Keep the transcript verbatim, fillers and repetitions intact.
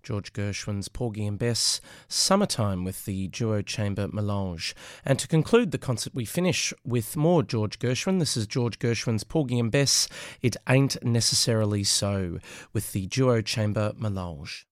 George Gershwin's Porgy and Bess, Summertime with the Duo Chamber Melange. And to conclude the concert, we finish with more George Gershwin. This is George Gershwin's Porgy and Bess, It Ain't Necessarily So, with the Duo Chamber Melange.